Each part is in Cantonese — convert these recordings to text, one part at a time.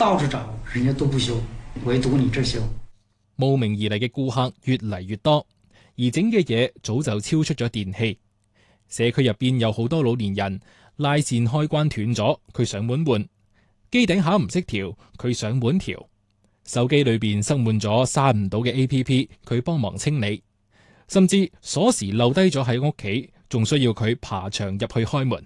到處找，人家都不修，唯獨你這修。 慕名而嚟嘅顧客越嚟越多，而整嘅嘢早就超出咗電器。社區入邊有好多老年人，拉線開關斷咗，佢上門換；機頂盒唔識調，佢上門調；手機裏邊塞滿咗刪唔到嘅 APP， 佢幫忙清理；甚至鎖匙漏低咗喺屋企，仲需要佢爬牆入去開門。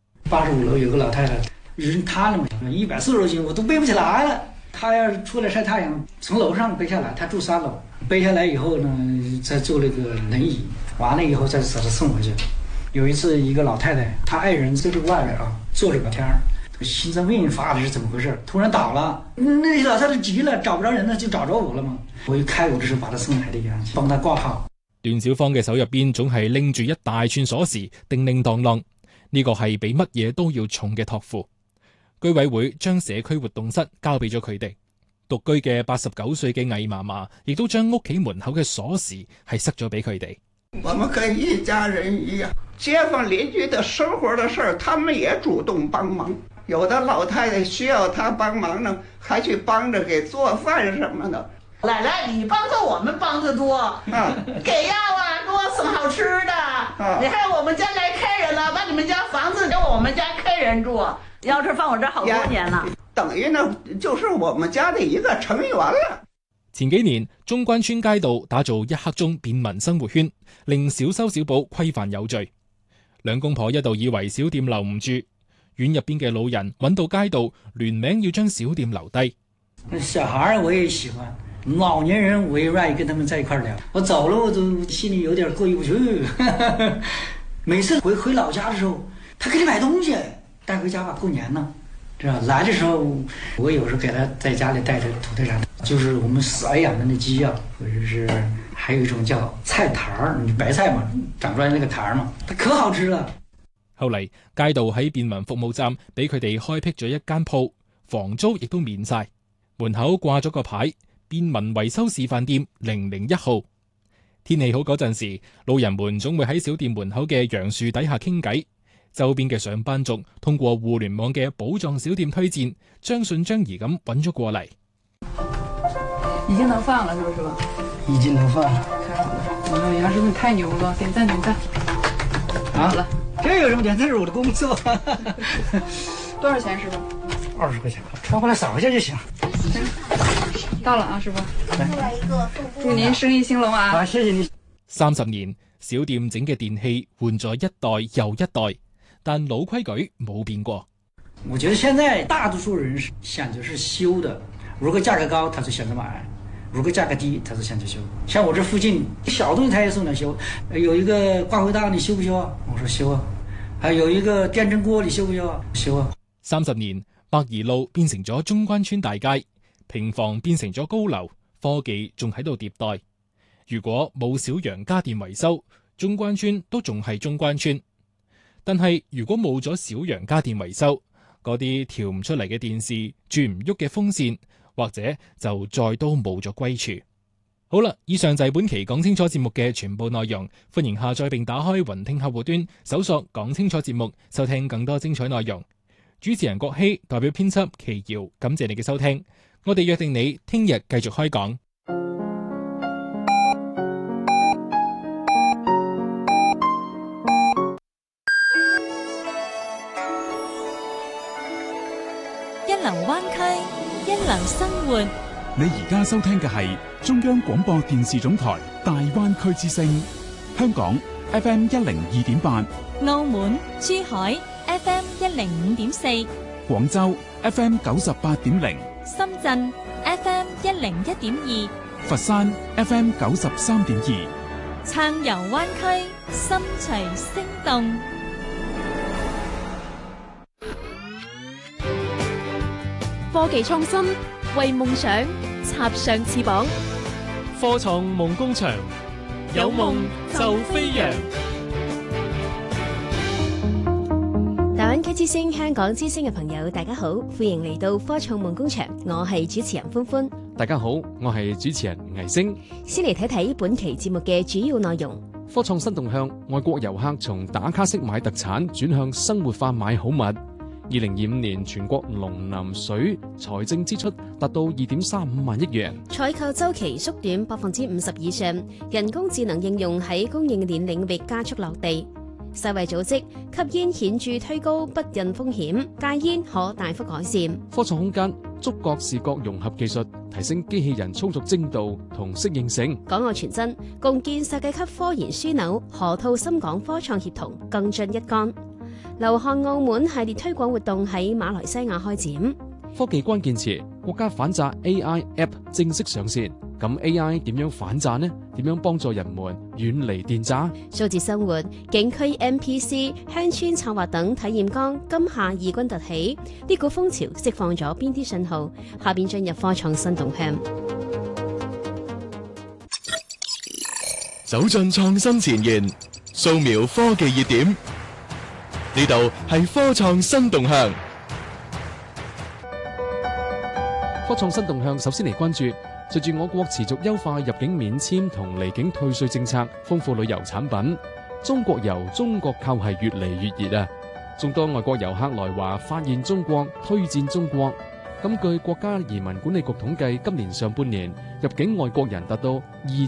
85樓有個老太太，人癱了嘛，140多斤我都背不起來了。她要是出來曬太陽，從樓上背下來，她住3樓，背下來以後呢，再坐那個輪椅，完了以後再把她送回去。有一次，一個老太太，她愛人在這個外邊啊，坐着聊天，心臟病發的是怎麼回事？突然倒了，那老太太急了，找不着人了，就找着我了嘛。我一開我就是把她送來的樣，幫她掛號。 段小芳嘅手入邊總係拎住一大串鎖匙，叮叮當當，呢個係比乜嘢都要重嘅託付。居委會將社區活動室交俾咗佢哋。獨居嘅89歲嘅魏嫲嫲亦都將屋企門口嘅鎖匙係塞咗俾佢哋。 我們跟一家人一樣，街坊鄰居的生活的事，他們也主動幫忙。有的老太太需要他幫忙呢，還去幫着給做飯什麼的。 奶奶，你幫着我們幫得多，給藥啊，給我送好吃的。你看我們家來客人了，把你們家房子給我們家客人住，鑰匙放我這好多年了。 等於呢，就是我們家的一個成員了。 前幾年，中關村街道打造一刻鐘便民生活圈，令小修小補規範有序。兩公婆一度以為小店留唔住，院入邊嘅老人揾到街道聯名要將小店留低。 小孩我也喜歡，老年人我也願意跟他們在一塊聊。我走了我都心裡有點過意不去。每次回老家的時候，他給你買東西帶回家吧，過年呢。這樣來的時候，我有時候給他在家裡帶着土特產，就是我們飼養的那雞啊，或者是還有一種叫菜壇兒，白菜嘛，長出來那個壇兒嘛，它可好吃了。 後嚟街道喺便民服務站俾佢哋開闢咗一間鋪，房租亦都免晒，門口掛咗個牌，便民維修示範店001號。天氣好嗰陣時，老人們總會喺小店門口嘅楊樹底下傾偈。周邊嘅上班族通過互聯網嘅寶藏小店推薦，將信將疑咁揾咗過嚟。 已經能放了，是不是吧？ 已經能放了。 太好了！哎呀，楊師傅你太牛了，點讚點讚。 好了，這有什麼點？這是我的工作。 多少錢，師傅 ？20塊錢，穿過來掃一下就行。 到了啊，師傅。來一個，祝您生意興隆啊！ 好，謝謝你。 30年，小店整嘅電器換咗一代又一代，但老規矩冇變過。 我覺得現在大多數人選擇是修的，如果價格高，他就選擇買；如果價格低，他就選擇修。像我這附近小東西，他也送來修。有一個掛回檔，你修不修啊？我說修啊。還有一個電蒸鍋，你修不修啊？修啊。 30年，百宜路變成咗中關村大街，平房變成咗高樓，科技仲喺度迭代。如果冇小楊家電維修，中關村都仲係中關村。但係如果冇咗小楊家電維修，嗰啲調唔出嚟嘅電視、轉唔喐嘅風扇，或者就再都冇咗歸處。好啦，以上就係本期講清楚節目嘅全部內容。歡迎下載並打開雲聽客戶端，搜索講清楚節目，收聽更多精彩內容。主持人郭希代表編輯祁瑤，感謝你嘅收聽。我哋約定你聽日繼續開講。 一流灣區，一流生活。 你而家收聽嘅係中央廣播電視總台大灣區之聲，香港 FM 102.8， 澳門、珠海 FM 105.4， 廣州 FM 98.0， 深圳 FM 101.2， 佛山 FM 93.2。 暢遊灣區，心隨聲動。 科技創新，為夢想插上翅膀。 科創夢工場，有夢就飛揚。 大灣區之聲、香港之聲嘅朋友，大家好，歡迎嚟到科創夢工場，我係主持人歡歡。 大家好，我係主持人倪星。 先嚟睇睇本期節目嘅主要內容。 科創新動向，外國遊客從打卡式買特產轉向生活化買好物。 2025年全國農林水財政支出達到2.35萬億元。 採購週期縮短50%以上，人工智能應用喺供應鏈領域加速落地。世衛組織吸煙顯著推高不孕風險，戒煙可大幅改善。 科創空間觸覺視覺融合技術提升機器人操作精度同適應性。 港澳傳真共建世界級科研樞紐，河套深港科創協同更進一幹。流看澳門系列推廣活動喺馬來西亞開展。 科技關鍵詞，國家反詐 AI App 正式上線。咁 AI 點樣反詐呢？點樣幫助人們遠離電詐？ 數字生活、景區 NPC、鄉村策劃等體驗崗今夏異軍突起，呢股風潮釋放咗邊啲信號？下邊進入科創新動向， 走進創新前沿，掃描科技熱點，呢度係科創新動向。 科創新動向首先嚟關注。隨住我國持續優化入境免簽同離境退稅政策，豐富旅遊產品，中國遊、中國購係越嚟越熱啊！眾多外國遊客來華發現中國、推薦中國。咁據國家移民管理局統計，今年上半年入境外國人達到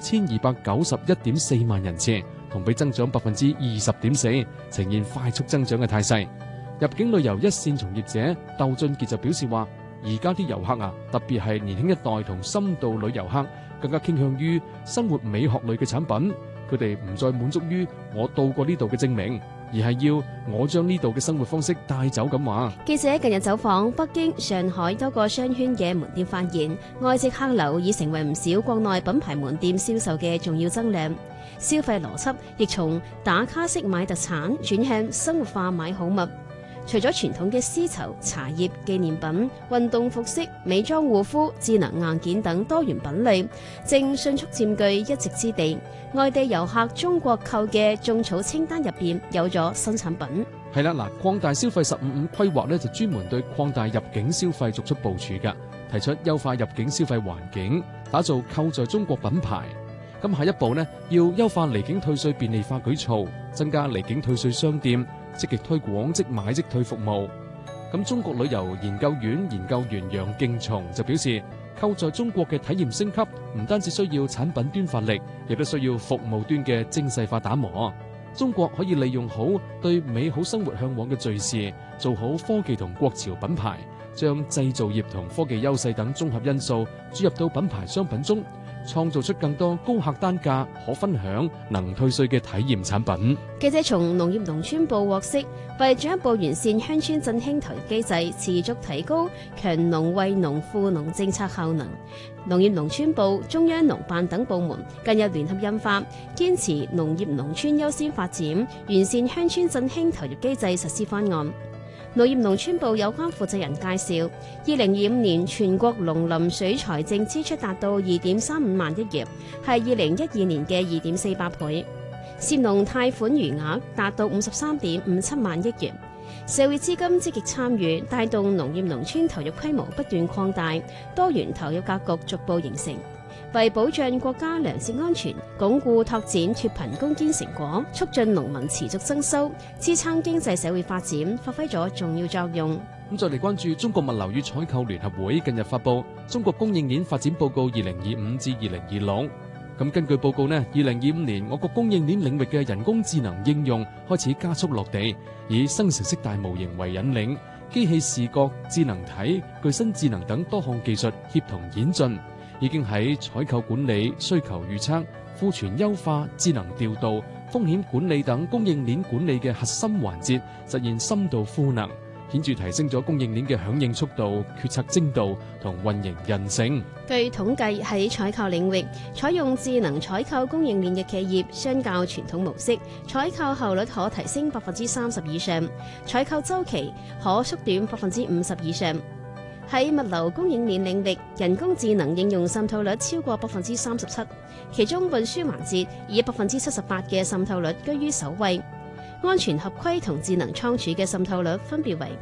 2291.4萬人次，同比增長20.4%，呈現快速增長嘅態勢。入境旅遊一線從業者竇俊傑就表示話，而家啲遊客啊，特別係年輕一代同深度旅遊客，更加傾向於生活美學類嘅產品。佢哋唔再滿足於我到過呢度嘅證明，而係要我將呢度嘅生活方式帶走咁話。 記者近日走訪北京、上海多個商圈嘅門店，發現外籍客流已成為唔少國內品牌門店銷售嘅重要增量。消費邏輯亦從打卡式買特產轉向生活化買好物。除咗傳統嘅絲綢、茶葉、紀念品、運動服飾、美妝護膚、智能硬件等多元品類，正迅速佔據一席之地。外地遊客中國購嘅種草清單入邊有咗新產品。 係啦，嗱，擴大消費15.5規劃咧就專門對擴大入境消費作出部署㗎，提出優化入境消費環境，打造購在中國品牌。咁下一步呢，要優化離境退稅便利化舉措，增加離境退稅商店，積極推廣即買即退服務。咁中國旅遊研究院研究員楊敬松就表示，購在中國嘅體驗升級，唔單止需要產品端發力，亦都需要服務端嘅精細化打磨。中國可以利用好對美好生活向往嘅敘事，做好科技同國潮品牌，將製造業同科技優勢等綜合因素注入到品牌商品中，創造出更多高客單價、可分享、能退稅嘅體驗產品。 記者從農業農村部獲悉，為進一步完善鄉村振興投入機制，持續提高強農惠農富農政策效能，農業農村部、中央農辦等部門近日聯合印發《堅持農業農村優先發展，完善鄉村振興投入機制實施方案》。農業農村部有關負責人介紹，2025年全國農林水財政支出達到2.35萬億元，係2012年嘅2.48倍。涉農貸款餘額達到53.57萬億元。社會資金積極參與，帶動農業農村投入規模不斷擴大，多元投入格局逐步形成。為保障國家糧食安全，鞏固拓展脫貧攻堅成果，促進農民持續增收，支撐經濟社會發展，發揮咗重要作用。 咁再嚟關注中國物流與採購聯合會近日發布《中國供應鏈發展報告2025至2026》。咁根據報告呢，2025年我國供應鏈領域嘅人工智能應用開始加速落地，以生成式大模型為引領，機器視覺、智能體、具身智能等多項技術協同演進。已經喺採購管理、需求預測、庫存優化、智能調度、風險管理等供應鏈管理嘅核心環節實現深度賦能，顯著提升咗供應鏈嘅響應速度、決策精度同運營韌性。 據統計，喺採購領域，採用智能採購供應鏈嘅企業，相較傳統模式，採購效率可提升30%以上，採購週期可縮短50%以上。喺物流供應鏈領域，人工智能應用滲透率超過37%，其中運輸環節以78%嘅滲透率居於首位，安全合規同智能倉儲嘅滲透率分別為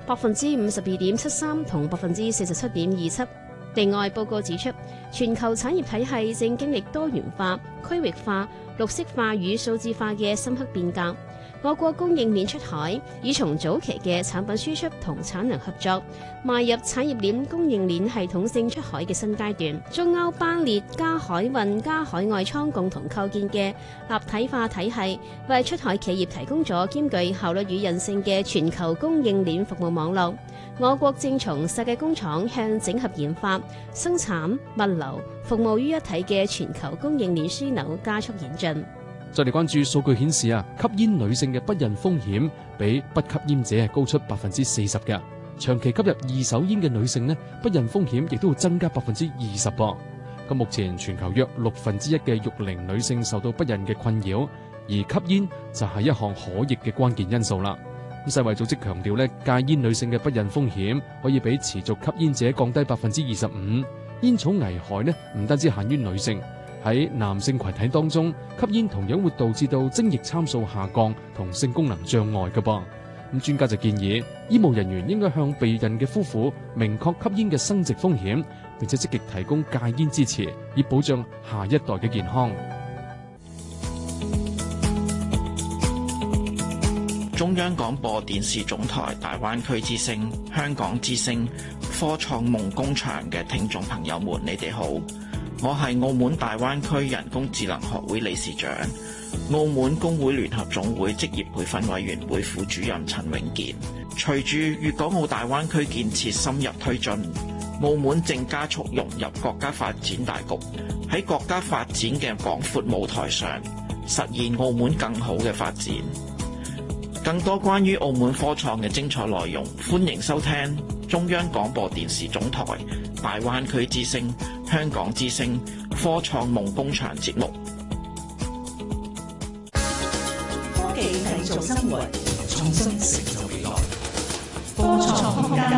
52.73%同47.27%。另外，報告指出，全球產業體系正經歷多元化、區域化、綠色化與數字化嘅深刻變革。 我國供應鏈出海已從早期嘅產品輸出同產能合作，邁入產業鏈供應鏈系統性出海嘅新階段。中歐班列加海運加海外倉共同構建嘅立體化體系，為出海企業提供咗兼具效率與韌性嘅全球供應鏈服務網絡。我國正從世界工廠向整合研發、生產、物流、服務於一體嘅全球供應鏈樞紐加速演進。 再嚟關注數據顯示啊，吸煙女性嘅不孕風險比不吸煙者係高出40%嘅。長期吸入二手煙嘅女性呢，不孕風險亦都會增加20%噃。咁目前全球約1/6嘅育齡女性受到不孕嘅困擾，而吸煙就係一項可逆嘅關鍵因素啦。世衛組織強調咧，戒煙女性嘅不孕風險可以比持續吸煙者降低25%。煙草危害呢唔單止限於女性。喺男性群體當中，吸煙同樣會導致到精液參數下降同性功能障礙嘅噃。咁專家就建議，醫務人員應該向避孕嘅夫婦明確吸煙嘅生殖風險，並且積極提供戒煙支持，以保障下一代嘅健康。 中央廣播電視總台大灣區之聲、香港之聲、科創夢工場嘅聽眾朋友們，你哋好。我係澳門大灣區人工智能學會理事長、澳門工會聯合總會職業培訓委員會副主任陳永健。隨住粵港澳大灣區建設深入推進，澳門正加速融入國家發展大局，喺國家發展嘅廣闊舞台上，實現澳門更好嘅發展。更多關於澳門科創嘅精彩內容，歡迎收聽中央廣播電視總台大灣區之聲、香港之聲科創夢工場節目。 科技製造生活，創新成就未來。科創空間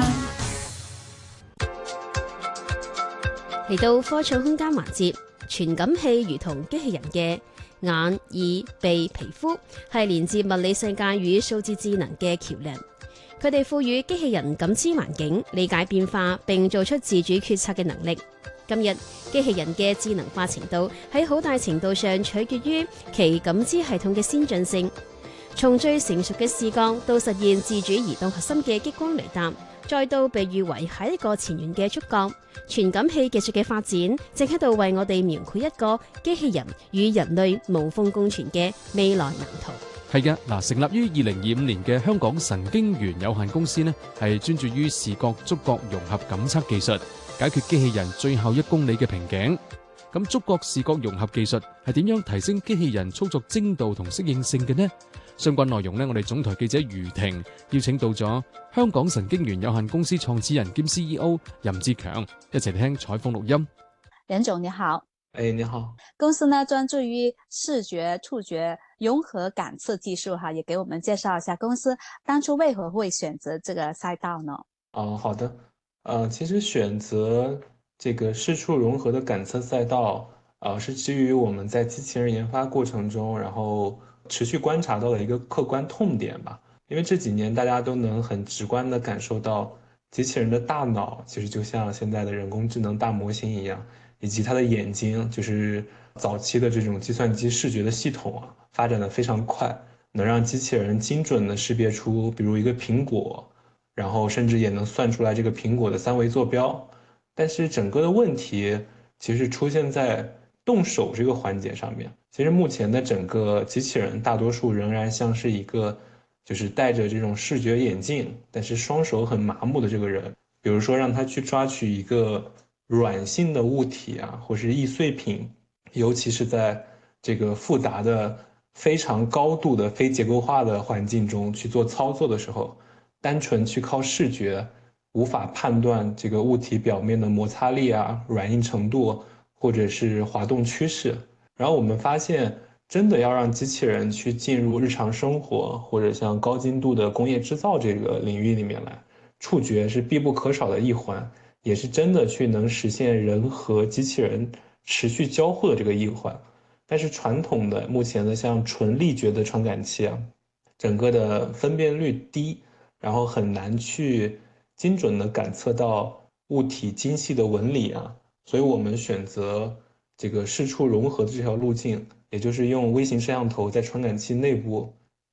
嚟到科創空間環節，傳感器如同機器人嘅眼、耳、鼻、皮膚，係連接物理世界與數字智能嘅橋樑。佢哋賦予機器人感知環境、理解變化並做出自主決策嘅能力。今日機器人嘅智能化程度喺好大程度上取決於其感知系統嘅先進性，從最成熟嘅視覺到實現自主移動核心嘅激光雷達，再到被譽為下一個前沿嘅觸覺，傳感器技術嘅發展正喺度為我哋描繪一個機器人與人類無縫共存嘅未來藍圖。 係嘅，嗱，成立於2025年嘅香港神經元有限公司呢，係專注於視覺觸覺融合感測技術，解決機器人最後1公里嘅瓶頸。咁觸覺視覺融合技術係點樣提升機器人操作精度同適應性嘅呢？相關內容呢，我哋總台記者余婷邀請到咗香港神經元有限公司創始人兼 CEO 任志強，一齊嚟聽採訪錄音。 任總你好。 你好。 公司呢專注於視覺、觸覺融合感測技術哈，也給我們介紹一下公司當初為何會選擇這個賽道呢？ 好的。其實選擇這個視觸融合的感測賽道，是基於我們在機器人研發過程中，然後持續觀察到的一個客觀痛點吧。因為這幾年大家都能很直觀地感受到，機器人的大腦其實就像現在的人工智能大模型一樣，以及它的眼睛，就是早期的這種計算機視覺的系統啊，發展得非常快，能讓機器人精準地識別出，比如一個蘋果，然後甚至也能算出來這個蘋果的3維坐標。但是整個的問題其實出現在動手這個環節上面。其實目前的整個機器人大多數仍然像是一個就是戴着這種視覺眼鏡，但是雙手很麻木的這個人。比如說讓他去抓取一個軟性的物體啊，或是易碎品，尤其是在這個複雜的非常高度的非結構化的環境中去做操作的時候，單純去靠視覺無法判斷這個物體表面的摩擦力啊、軟硬程度或者是滑動趨勢。然後我們發現真的要讓機器人去進入日常生活或者像高精度的工業製造這個領域裡面來，觸覺是必不可少的一環，也是真的去能實現人和機器人持續交互的這個一環。但是傳統的目前的像純力覺的傳感器啊，整個的分辨率低，然後很難去精準的感測到物體精細的紋理啊，所以我們選擇這個視觸融合的這條路徑，也就是用微型攝像頭在傳感器內部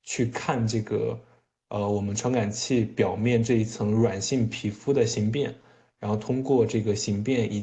去看这个我们传感器表面这一层软性皮肤的形变，然后通过这个形变以